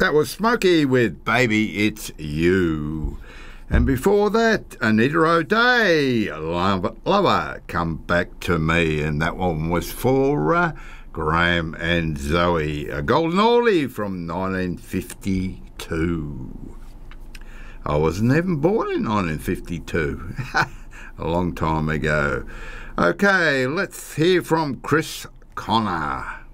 That was Smokey with Baby It's You. And before that, Anita O'Day, Lover, Come Back to Me. And that one was for Graham and Zoe, a golden oldie from 1952. I wasn't even born in 1952, a long time ago. Okay, let's hear from Chris Connor.